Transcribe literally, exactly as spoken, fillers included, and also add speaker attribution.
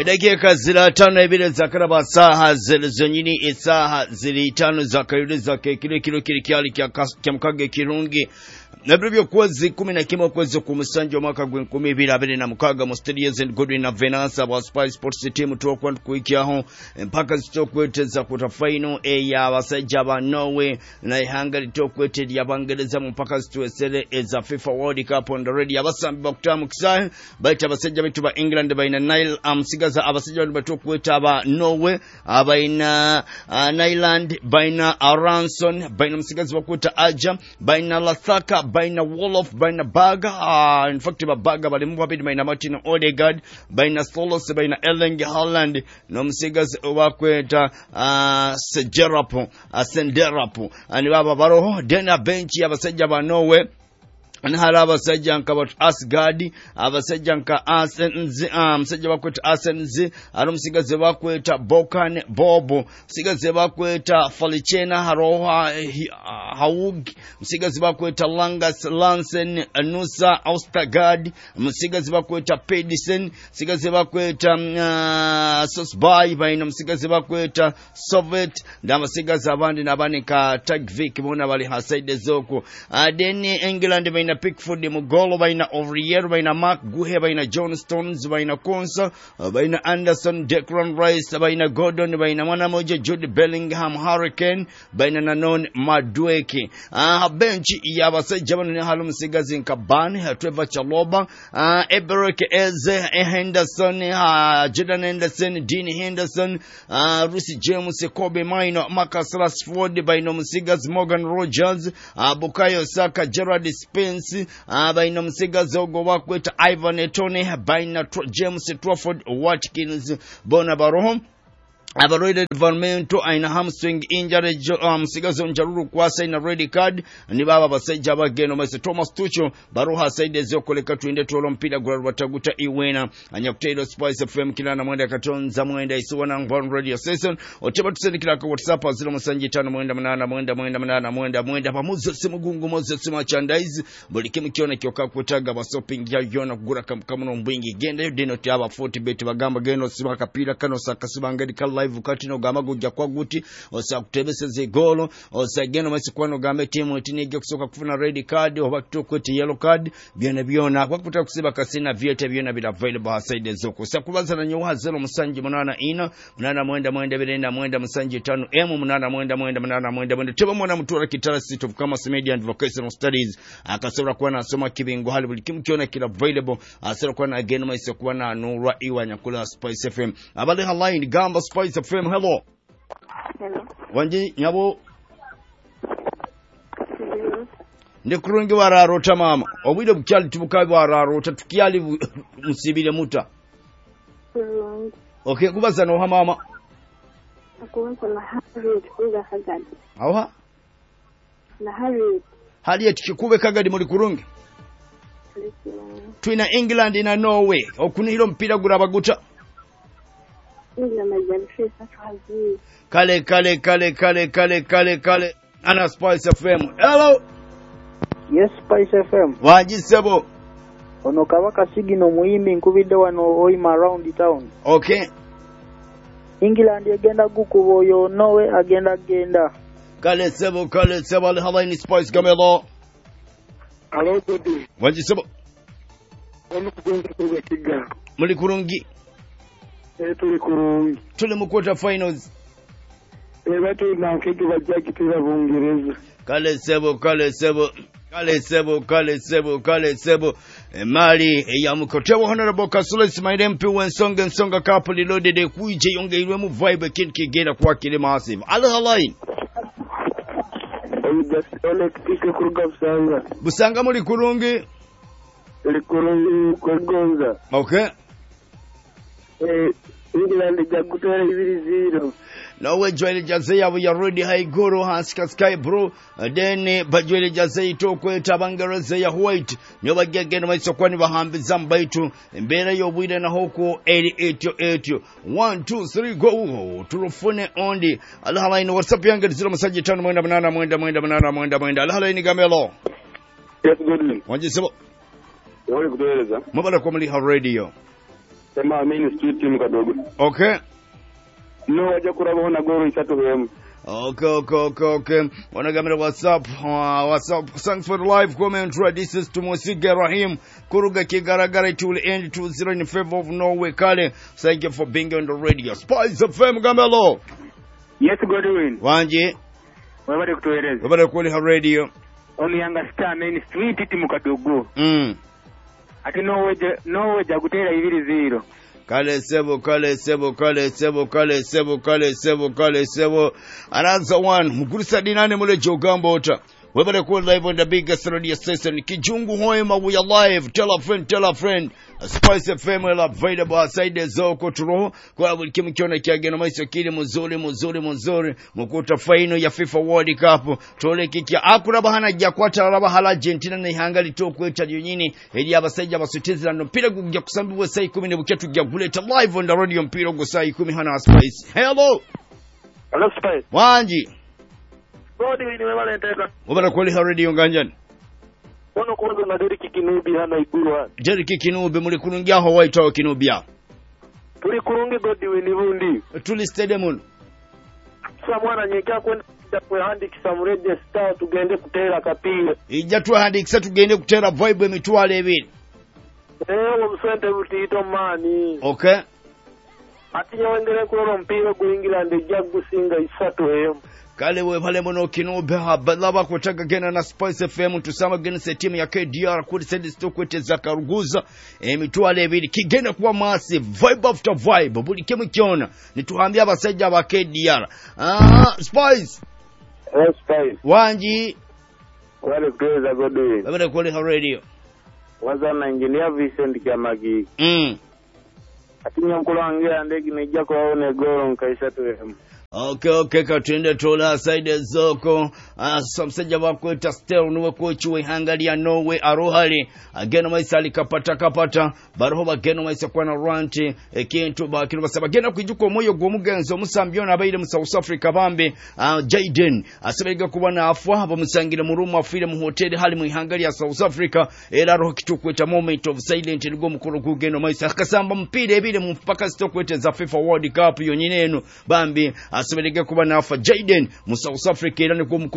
Speaker 1: Edakika zira tano ebire zakaraba saha zonyini esaha ziri tano zakayuliza kekile kilo kilikyali kya mukage kirungi Nabibyo kwezi kumi na kimwe kwezi kumusanjo mwaka gwe nkumi ibiri abiri na mukaaga mu Studios and Godwin na Venance aba Spice Sports team tuokwa kuikiaho mpaka zitokweteza kuta final e ya abasajja ba Norway na Hungary tokwetedi abangereza mpaka zitwesere eza FIFA World Cup on the ready abasambi bakutamu kisahe baita abasajja bitu ba England baina Nile amsigaza abasajja batokweta aba Norway abaina uh, Nyland baina Aronson baina msigazi bakweta Aja baina Lathaka baina Wolof baina Baga uh, in fact Baga bali mubabidi baina Martin Odegaard baina Solos baina Erling Haaland no msigazi wakweta uh, Sejerapo uh, Senderapo ani baba baroho dena benchi abasajja ba Norway Anhala abasajja nka bat Asgard abasajja nka Asenzi amsajja bakweta Asenzi arumsigaze bakweta Bokan Bobo msigaze bakweta Falichena Haroha Haug msigaze bakweta Langas Lansen Nusa Austergaard msigaze bakweta Pedersen msigaze bakweta uh, Sosbai baina msigaze bakweta Soviet ndamasigaze abandi nabani ka Tagvik bona bali hasaide zoko adeni England baina Pickford mugolo baina Ovrier baina Mark Guhe baina John Stones baina Konsa baina Anderson Declan Rice baina Gordon baina mwana moja Jude Bellingham Hurricane baina Nanon Madueke ah bench ya basajja bano ne halum sigazi nkabani Trevor Chaloba ah Eberick Eze Henderson ah Jordan Henderson Dean Henderson ah Rusi James Kobe Maino Marcus Rashford baina musigazi Morgan Rogers ah Bukayo Saka Gerard Spence Uh, baina msigazi ogo wakweta Ivan Etone baina James Trafford Watkins bona barohom Abaroide Varmento aina hamstring injury msigazi um, onjaruru kwasa ina red card ni baba basajja bageno mase Thomas Tuchel baruha saide zokoleka tuinde tolo mpira gwa bataguta iwena anyakutero Spice F M kila na mwenda katonza mwenda isuwana ngwan radio station oteba tuseni kila kwa WhatsApp zero musanji tano mwenda manana mwenda mwenda manana mwenda mwenda pamuzo simugungu mozo sima chandize bulikimu kiona kyoka kutaga basoping ya yona kugura kamkamuno mbwingi genda yodino tiaba forty bet bagamba geno sima kapira kano sakasibangadi live kati no gama gujja kwa guti osa kutebeseze golo osa geno masikwano gambe timu tinige kusoka kufuna red card oba tukweti yellow card byona byona kwa kutaka kusiba kasina viete byona bila available aside zoko sa kubaza na nyoha zero musanji munana ina munana mwenda mwenda birenda mwenda musanji tano m munana mwenda mwenda munana mwenda mwenda teba mwana mtura kitara sito kama media and vocational studies akasora kwa na soma kibingo hali buli kimkiona kila available asora kwa na geno maisikuwa na nura iwa nyakula Spice F M abale halaini gamba Spice F M. Hello.
Speaker 2: Hello.
Speaker 1: Wanji nyabo. Ndikurungi wararota mama. Obwide bukyali tubukabi wararota tukiyali musibire muta.
Speaker 2: Kurungi.
Speaker 1: Okay kubaza no ha mama.
Speaker 2: Akubaza na Harriet kuga kagadi.
Speaker 1: Awa?
Speaker 2: Na Harriet.
Speaker 1: Harriet kikube kagadi muri kurungi. Twina England na Norway. Okunihiro mpira gurabaguta. Kale kale kale kale kale kale kale ana Spice F M. Hello.
Speaker 3: Yes, Spice F M.
Speaker 1: Wajisebo.
Speaker 3: Ono kabaka sigino muhimi nkubide wano oima around the town.
Speaker 1: Okay.
Speaker 3: England agenda gukuboyo Norway agenda genda.
Speaker 1: Kale sebo kale sebo le halaini Spice gamelo.
Speaker 4: Hello Dodi.
Speaker 1: Wajisebo.
Speaker 4: Ono kugonga kwa kiga.
Speaker 1: Muli kurungi.
Speaker 4: Eh tuli kurungi.
Speaker 1: Tuli mu quarter finals.
Speaker 4: Eh batu na kiki bajja kitira Bungereza.
Speaker 1: Kale sebo kale sebo kale sebo kale sebo kale sebo e mali e ya mukotewa honorable Kasulis my M P wensonga nsonga couple loaded kuije yonge ilwe mu vibe kid kigera kwa kile massive. Ala halai.
Speaker 4: Oyi just electric kuruga busanga.
Speaker 1: Busanga muri kurungi.
Speaker 4: Tuli kurungi kugonza.
Speaker 1: Okay.
Speaker 4: Eh England jagutera ibiri zero.
Speaker 1: Nawe Joel Jazea we already high guru haska sky bro then Bajwele Jazea tokweta bangereza ya white nyoba gegeno maisokwani bahambi zambaitu mbera yobwide na hoko eighty-eight eighty one two three go turufune ondi alhalaini WhatsApp yange zero masaji tano mwenda banana mwenda mwenda banana mwenda mwenda alhalaini gamelo.
Speaker 4: Yes good.
Speaker 1: Wanje sebo
Speaker 4: Wale kudoeleza
Speaker 1: mabala kwa mali radio
Speaker 4: sema Main Street mu Kadogo.
Speaker 1: Okay.
Speaker 4: No wajja kurabaho na goro isatu hemu.
Speaker 1: Okay, okay, okay, okay. Wanagamira WhatsApp, uh, WhatsApp. Thanks for the live commentary. This is Tumosige Rahim. Kuruga Kigaragara, it will end two zero in favor of Norway. Kale, thank you for being on the radio. Spice F M, Gamelo.
Speaker 3: Yes, Godwin.
Speaker 1: Wanji.
Speaker 3: Wabade kutueleza.
Speaker 1: Wabade kuli ha radio.
Speaker 3: Only understand Main Street timu Kadogo.
Speaker 1: Mm.
Speaker 3: Ati Norway Norway jagutera ibiri zero.
Speaker 1: Kale sebo, kale sebo, kale sebo, kale sebo, kale sebo, kale sebo. Another one. Mugurisa dinane mule jogambo ota. Webale kuwa live on the biggest radio station. Kijungu hoima, we are live. Tell a friend, tell a friend. Spice F M will available outside the zoko turoho. Kwa wilikimu kiona kiagena maisha kili muzuri, muzuri, muzuri. Mukuta faino ya FIFA World Cup. Tole kikia. Akura bahana jakwata raba hala Argentina na ihangali toku eta yonyini. Hedi abasajja basutizi na mpira kujia kusambi wa saa kumi nebuketu gya guleta live on the radio mpira kwa saa kumi hana Spice. Hello.
Speaker 4: Hello Spice.
Speaker 1: Wanji.
Speaker 4: Bodi ni wale nteka.
Speaker 1: Wabala kweli ha radio nganjani.
Speaker 4: Wono kuwaza na Derek Kinubi hana igurwa.
Speaker 1: Derek Kinubi muli kurungia ho white ho Kinubia.
Speaker 4: Tuli kurungi godi we nivundi.
Speaker 1: Tuli stadium.
Speaker 4: Sa mwana nyekya kwenda kwe handi kisamureje star tugende kutera kapile.
Speaker 1: Ija tu handi kisa tugende kutera vibe emitwale ebiri.
Speaker 4: Eh omusente butito mani.
Speaker 1: Okay.
Speaker 4: Ati nyawendele kulo mpira ku England ejaggu singa isatu eyo.
Speaker 1: Kale we pale mono Kinubi habalaba kutaka gena na Spice F M tusama gena se timu ya K D R kuri sedi stokwete zakaruguza emitwale ebiri kigena kuwa massive vibe after vibe buli kimu kiona nituhambia abasajja ba K D R. Ah Spice.
Speaker 4: Eh Spice.
Speaker 1: Wanji.
Speaker 4: Wale kuweza Godwin.
Speaker 1: Wabada kweli ha radio.
Speaker 4: Waza na engineer Vincent Kiamagi.
Speaker 1: Mm.
Speaker 4: Ati nyankulu angea ndegi nejja ko aone goro nkaisa tuwemu.
Speaker 1: Okay, okay, katende tola side zoko. Ah, samseja bakweta stel nuwe kochi we hangalia Norway arohali. Ageno maisa alikapata kapata. Baroho bageno maisa kwa na ranti. Ekintu bakino basaba gena kuijuko moyo gomugenzo musambiona abaire mu South Africa bambe. Ah, Jaden asabega kuba na afwa haba musangire mu room afire mu hotel hali mu hangalia South Africa. Era roho kitukweta moment of silent ligo mukuru kugeno maisa akasamba mpira ebire mu mpaka stokwete za FIFA World Cup yonyine eno bambi asabega kuba na afwa Jaden mu South Africa era ne